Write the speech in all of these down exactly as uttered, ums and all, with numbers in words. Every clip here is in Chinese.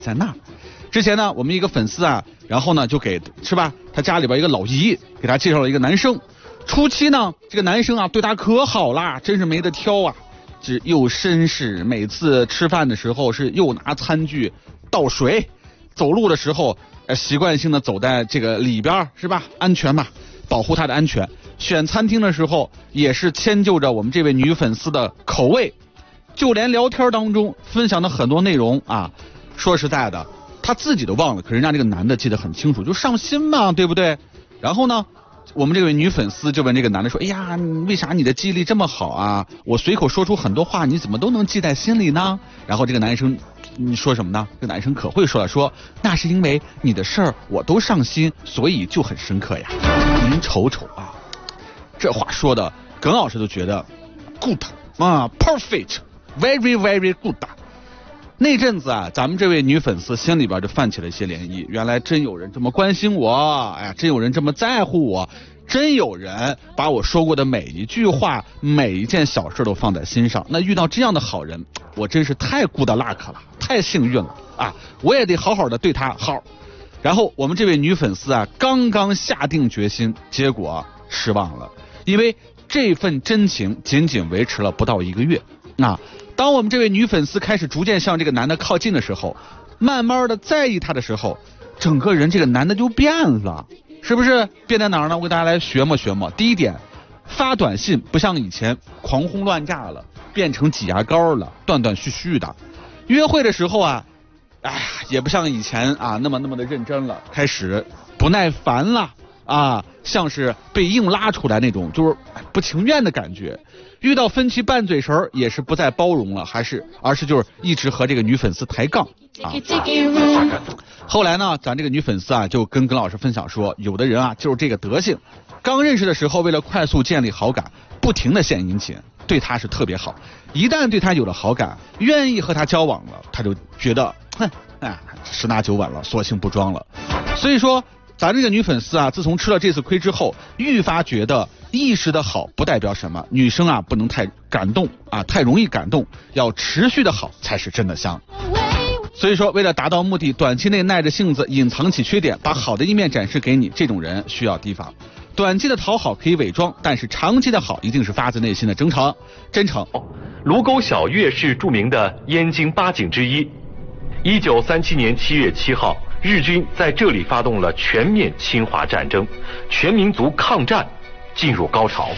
在那儿。之前呢，我们一个粉丝啊，然后呢就给是吧，他家里边一个老姨给他介绍了一个男生。初期呢，这个男生啊对他可好啦，真是没得挑啊，这又绅士，每次吃饭的时候是又拿餐具倒水，走路的时候呃习惯性的走在这个里边是吧，安全嘛，保护他的安全。选餐厅的时候也是迁就着我们这位女粉丝的口味，就连聊天当中分享的很多内容啊，说实在的他自己都忘了，可人家这个男的记得很清楚，就上心嘛，对不对？然后呢，我们这位女粉丝就问这个男的说：“哎呀，为啥你的记忆力这么好啊？我随口说出很多话，你怎么都能记在心里呢？”然后这个男生你说什么呢？这个男生可会说了，说那是因为你的事儿我都上心，所以就很深刻呀。您瞅瞅啊，这话说的耿老师都觉得 good 啊 perfect very very good。那阵子啊，咱们这位女粉丝心里边就泛起了一些涟漪，原来真有人这么关心我，哎呀，真有人这么在乎我，真有人把我说过的每一句话每一件小事都放在心上。那遇到这样的好人，我真是太good luck了，太幸运了啊！我也得好好的对他好。然后我们这位女粉丝啊，刚刚下定决心，结果失望了，因为这份真情仅仅维持了不到一个月。那当我们这位女粉丝开始逐渐向这个男的靠近的时候，慢慢的在意他的时候，整个人这个男的就变了，是不是？变在哪儿呢？我给大家来学摸学摸。第一点，发短信不像以前狂轰乱炸了，变成挤牙膏了，断断续续的。约会的时候啊，哎呀，也不像以前啊那么那么的认真了，开始不耐烦了啊，像是被硬拉出来那种，就是不情愿的感觉。遇到分歧拌嘴时也是不再包容了，还是而是就是一直和这个女粉丝抬杠啊。后来呢，咱这个女粉丝啊就跟耿老师分享说，有的人啊就是这个德行，刚认识的时候为了快速建立好感，不停的献殷勤，对他是特别好。一旦对他有了好感，愿意和他交往了，他就觉得哼，哎，十拿九稳了，索性不装了。所以说咱这个女粉丝啊，自从吃了这次亏之后，愈发觉得意识的好不代表什么，女生啊不能太感动啊，太容易感动，要持续的好才是真的香。所以说，为了达到目的，短期内耐着性子隐藏起缺点，把好的一面展示给你，这种人需要提防。短期的讨好可以伪装，但是长期的好一定是发自内心的真诚。真诚。 卢沟晓月是著名的燕京八景之一。一九三七年七月七号。日军在这里发动了全面侵华战争，全民族抗战进入高潮。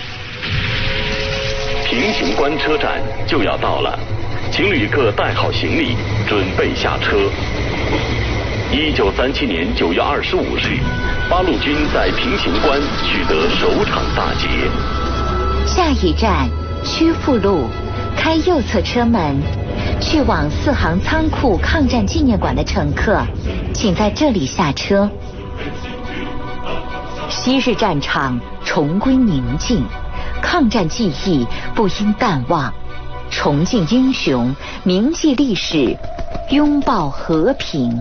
平型关车站就要到了，请旅客带好行李，准备下车。一九三七年九月二十五日，八路军在平型关取得首场大捷。 下一站曲阜路，开右侧车门。去往四行仓库抗战纪念馆的乘客，请在这里下车。昔日战场重归宁静，抗战记忆不应淡忘，重敬英雄，铭记历史，拥抱和平。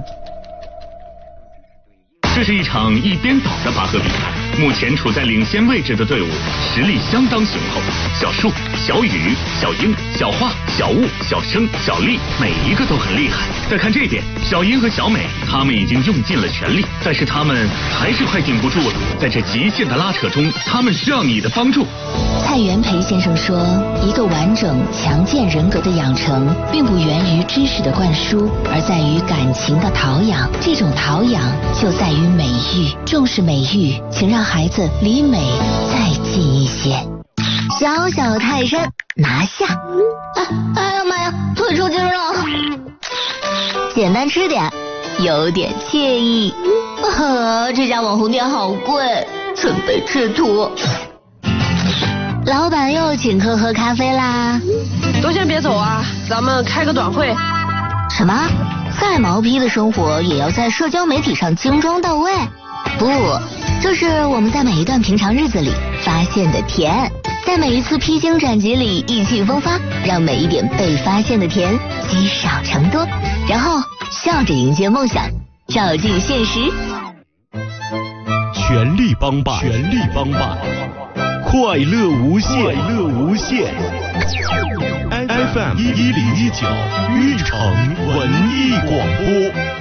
这是一场一边倒的拔河比赛，目前处在领先位置的队伍实力相当雄厚，小树、小雨、小英、小花、小雾、小生、小丽，每一个都很厉害。再看这边，小英和小美，他们已经用尽了全力，但是他们还是快顶不住了。在这极限的拉扯中，他们需要你的帮助。 蔡元培先生说，一个完整强健人格的养成，并不源于知识的灌输，而在于感情的陶养。这种陶养就在于美育，重视美育，请让孩子离美再近一些。小小泰山拿下！哎哎呀妈呀，腿抽筋了！简单吃点，有点惬意。啊，这家网红店好贵，准备吃土。老板又请客喝咖啡啦！ 都先别走啊，咱们开个短会。 什么？再毛坯的生活也要在社交媒体上精装到位？不，这是我们在每一段平常日子里发现的甜，在每一次披荆斩棘里意气风发，让每一点被发现的甜积少成多，然后笑着迎接梦想，照进现实。 全力帮办，全力帮办，快乐无限，快乐无限。 F M 一零一九，玉城文艺广播。